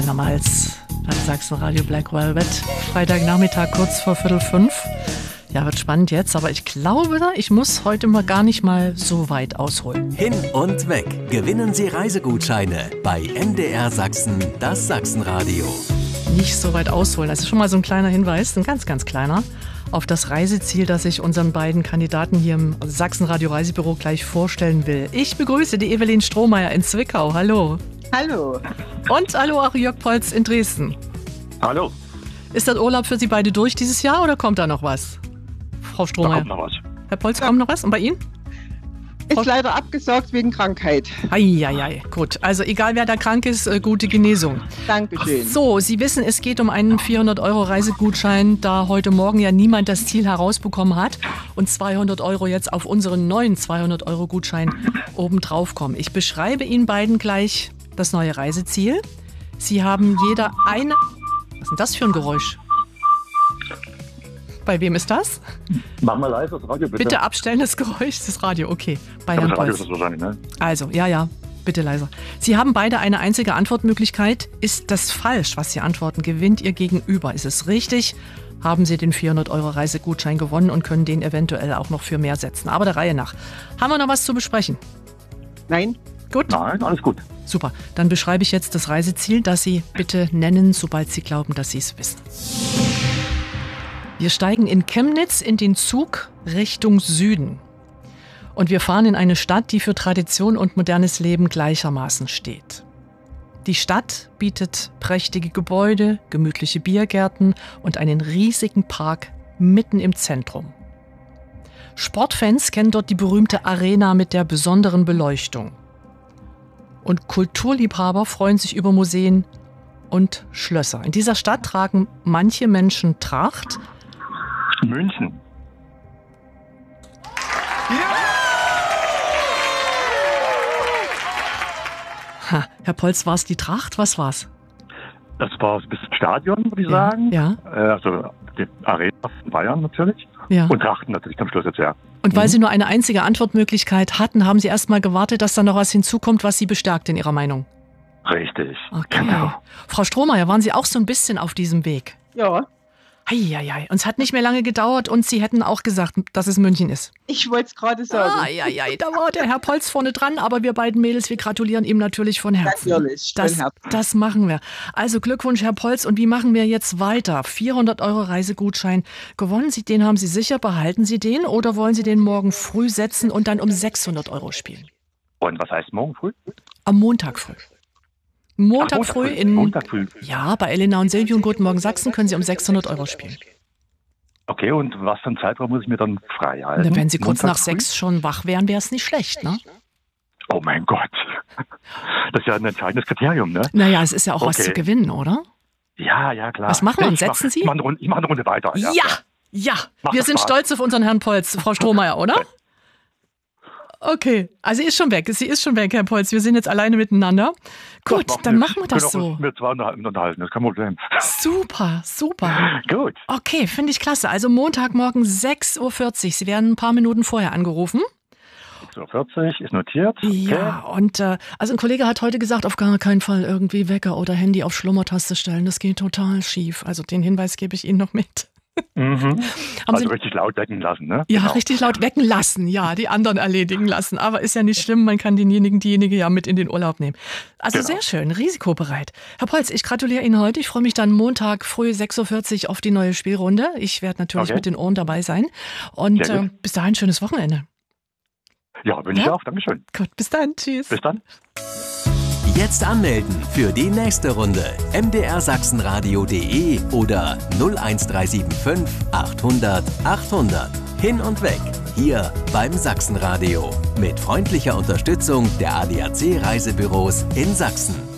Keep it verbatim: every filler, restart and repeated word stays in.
Rainer Malz beim Sachsenradio Black Velvet. Freitagnachmittag kurz vor Viertel fünf. Ja, wird spannend jetzt, aber ich glaube, ich muss heute mal gar nicht mal so weit ausholen. Hin und weg. Gewinnen Sie Reisegutscheine bei M D R Sachsen, das Sachsenradio. Nicht so weit ausholen. Das ist schon mal so ein kleiner Hinweis, ein ganz, ganz kleiner, auf das Reiseziel, das ich unseren beiden Kandidaten hier im Sachsenradio Reisebüro gleich vorstellen will. Ich begrüße die Evelyn Strohmeier in Zwickau. Hallo. Hallo. Und hallo auch Jörg Polz in Dresden. Hallo. Ist das Urlaub für Sie beide durch dieses Jahr oder kommt da noch was? Frau Strohmeier. Da kommt noch was. Herr Polz, kommt noch was? Und bei Ihnen? Ist leider abgesagt wegen Krankheit. Eieiei, gut. Also egal, wer da krank ist, äh, gute Genesung. Dankeschön. So, Sie wissen, es geht um einen vierhundert Euro Reisegutschein, da heute Morgen ja niemand das Ziel herausbekommen hat und zweihundert Euro jetzt auf unseren neuen zweihundert Euro Gutschein obendrauf kommen. Ich beschreibe Ihnen beiden gleich das neue Reiseziel. Sie haben jeder eine... Was ist denn das für ein Geräusch? Bei wem ist das? Mach mal leise das Radio, bitte. Bitte abstellen, das Geräusch, das Radio, okay. Bei Ja, Herrn das Radio Polz. ist das wahrscheinlich, ne? Also, ja, ja, bitte leiser. Sie haben beide eine einzige Antwortmöglichkeit. Ist das falsch, was Sie antworten? Gewinnt Ihr Gegenüber? Ist es richtig? Haben Sie den vierhundert Euro Reisegutschein gewonnen und können den eventuell auch noch für mehr setzen. Aber der Reihe nach. Haben wir noch was zu besprechen? Nein? Gut? Nein, alles gut. Super. Dann beschreibe ich jetzt das Reiseziel, das Sie bitte nennen, sobald Sie glauben, dass Sie es wissen. Wir steigen in Chemnitz in den Zug Richtung Süden. Und wir fahren in eine Stadt, die für Tradition und modernes Leben gleichermaßen steht. Die Stadt bietet prächtige Gebäude, gemütliche Biergärten und einen riesigen Park mitten im Zentrum. Sportfans kennen dort die berühmte Arena mit der besonderen Beleuchtung. Und Kulturliebhaber freuen sich über Museen und Schlösser. In dieser Stadt tragen manche Menschen Tracht. München. Ha, Herr Polz, war es die Tracht? Was war's? Das war bis zum Stadion, würde ich Ja, sagen. ja. Äh, Also die Arena von Bayern natürlich. Ja. Und Trachten natürlich am Schluss jetzt, ja. Und weil Sie nur eine einzige Antwortmöglichkeit hatten, haben Sie erst mal gewartet, dass da noch was hinzukommt, was Sie bestärkt in Ihrer Meinung. Richtig. Okay. Genau. Frau Strohmeier, waren Sie auch so ein bisschen auf diesem Weg? Ja. Eieiei, und es hat nicht mehr lange gedauert und Sie hätten auch gesagt, dass es München ist. Ich wollte es gerade sagen. Eieiei, da war der Herr Polz vorne dran, aber wir beiden Mädels, wir gratulieren ihm natürlich von Herzen. Natürlich, von Das, Herzen. das machen wir. Also Glückwunsch, Herr Polz. Und wie machen wir jetzt weiter? vierhundert Euro Reisegutschein gewonnen. Sie, den haben Sie sicher. Behalten Sie den oder wollen Sie den morgen früh setzen und dann um sechshundert Euro spielen? Und was heißt morgen früh? Am Montag früh. Montag, Ach, früh in... Montag früh. Ja, bei Elena und Silvio und Guten Morgen Sachsen können Sie um sechshundert Euro spielen. Okay, und was für einen Zeitraum muss ich mir dann frei halten? Na, wenn Sie kurz Montag nach früh? sechs schon wach wären, wäre es nicht schlecht, ne? Oh mein Gott. Das ist ja ein entscheidendes Kriterium, ne? Naja, es ist ja auch was Okay. zu gewinnen, oder? Ja, ja, klar. Was machen wir? Ich Setzen mach, Sie? Ich mache eine, Runde- ich mach eine Runde weiter. Ja, ja. Macht Wir das sind Spaß. stolz auf unseren Herrn Polz, Frau Strohmeier, oder? Okay, also sie ist schon weg. Sie ist schon weg, Herr Polz. Wir sind jetzt alleine miteinander. Gut, Das dann wir. machen wir das können so. auch mit zwei unterhalten, das ist kein Problem. Super, super. Gut. Okay, finde ich klasse. Also Montagmorgen sechs Uhr vierzig. Sie werden ein paar Minuten vorher angerufen. sechs Uhr vierzig ist notiert. Ja, und äh, also ein Kollege hat heute gesagt, auf gar keinen Fall irgendwie Wecker oder Handy auf Schlummertaste stellen. Das geht total schief. Also den Hinweis gebe ich Ihnen noch mit. Mhm. Haben Also Sie, richtig laut wecken lassen, ne? ja, Genau. richtig laut wecken lassen. Ja, die anderen erledigen lassen. Aber ist ja nicht schlimm, man kann denjenigen, diejenige ja mit in den Urlaub nehmen. Also Genau. sehr schön, risikobereit. Herr Polz, ich gratuliere Ihnen heute. Ich freue mich dann Montag früh sechs Uhr vierzig auf die neue Spielrunde. Ich werde natürlich Okay. mit den Ohren dabei sein. Und Sehr äh, gut. bis dahin schönes Wochenende. Ja, wünsche ich Ja? auch. Dankeschön. Gut, bis dann. Tschüss. Bis dann. Jetzt anmelden für die nächste Runde. m d r sachsenradio punkt de oder null eins drei sieben fünf achthundert achthundert. Hin und weg. Hier beim Sachsenradio. Mit freundlicher Unterstützung der A D A C Reisebüros in Sachsen.